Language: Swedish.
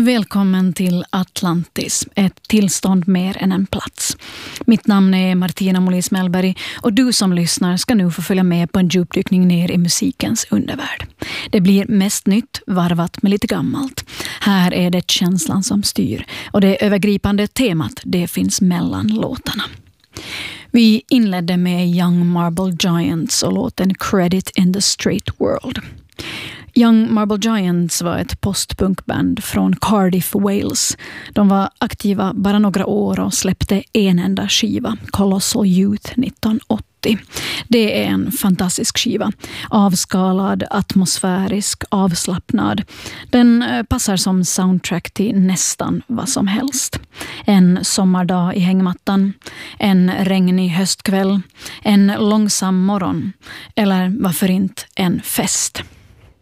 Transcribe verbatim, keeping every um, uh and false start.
Välkommen till Atlantis, ett tillstånd mer än en plats. Mitt namn är Martina Molis Mellberg och du som lyssnar ska nu få följa med på en djupdykning ner i musikens undervärld. Det blir mest nytt, varvat med lite gammalt. Här är det känslan som styr och det övergripande temat det finns mellan låtarna. Vi inledde med Young Marble Giants och låten Credit in the Straight World. Young Marble Giants var ett postpunkband från Cardiff, Wales. De var aktiva bara några år och släppte en enda skiva, Colossal Youth nittonhundraåttio. Det är en fantastisk skiva. Avskalad, atmosfärisk, avslappnad. Den passar som soundtrack till nästan vad som helst. En sommardag i hängmattan, en regnig höstkväll, en långsam morgon eller varför inte en fest.